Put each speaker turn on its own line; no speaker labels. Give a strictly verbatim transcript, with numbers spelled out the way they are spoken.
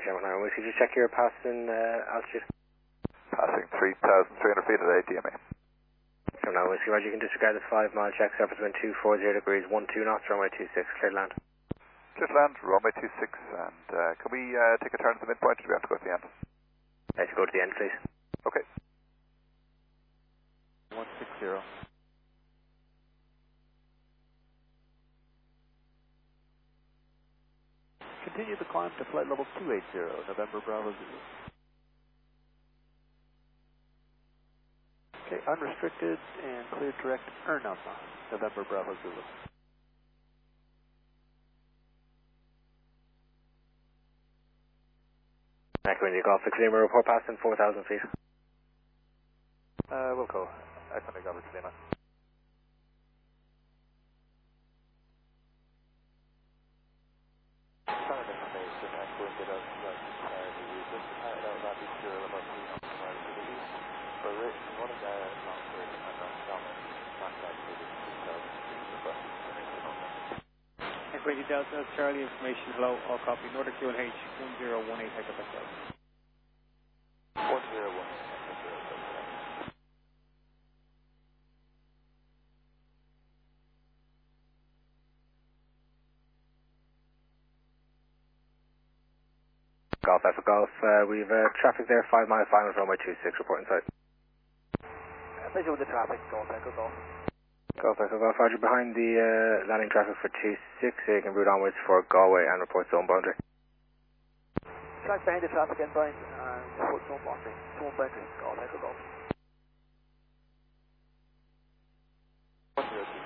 German Highway. Could you check your passing uh, altitude?
Passing three thousand three hundred feet at eight D M A.
German Highway, Roger, you can disregard the five mile check, surface wind two four zero degrees, one two knots, runway two six, clear land.
Clear land, runway two six, and uh, can we uh, take a turn to the midpoint, or do we have to go to the end?
Let's go to the end, please.
Okay.
one six zero. Continue the climb to flight level two eight zero, November Bravo Zulu. Okay, unrestricted and cleared direct Ernum, November Bravo Zulu.
Echo India Golf six Lima, report passing four thousand feet.
Uh, Wilco, Echo India Golf six Lima.
Equity Delta, Charlie information, hello, all copy, Nordic Q L H one zero one eight Echo Delta.
one zero one eight.
Golf Alpha Golf, uh, we've uh, traffic there, five mile final, runway two six, report inside.
Visual with the traffic, Golf Echo Golf.
Golf Echo Golf, Roger, behind the uh, landing traffic for two six, so you can route onwards for Galway and report zone boundary.
Track behind the traffic inbound and report zone boundary. Zone boundary, Golf Echo Golf. one zero two.